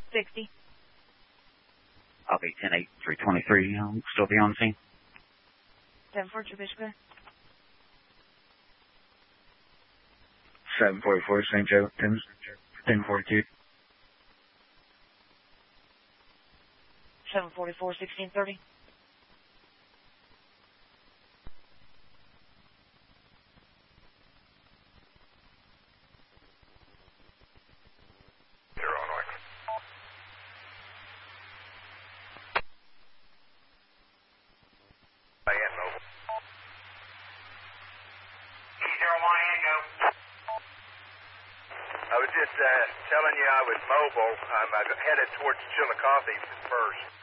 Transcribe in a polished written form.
60. I'll be 10-8, 323. Still be on the scene. 10-4, Bishop. 744, St. Joe, 1042. 744, 1630. I was just telling you I was mobile. I'm headed towards Chillicothe first.